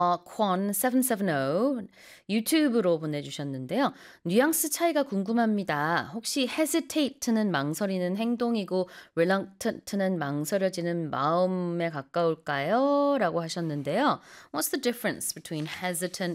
Quan770 유튜브로 보내주셨는데요. 뉘앙스 차이가 궁금합니다. 혹시 hesitate는 망설이는 행동이고 reluctant는 망설여지는 마음에 가까울까요? 라고 하셨는데요. What's the difference between hesitant